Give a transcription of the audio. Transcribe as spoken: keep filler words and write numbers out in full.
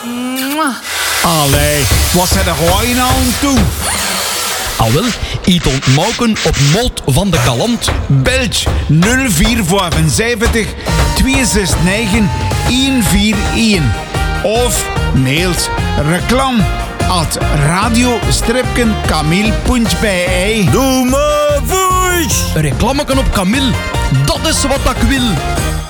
Allee, wat zit er gewoon nou aan toe? Al wel, iets ontmoken op Molt van de Kalant. Belg nul vier zeven twee zes negen een vier een. Of mailt reclam at radio-kamil punt b e. Doe maar voice! Een reclameken op Camille, dat is wat ik wil.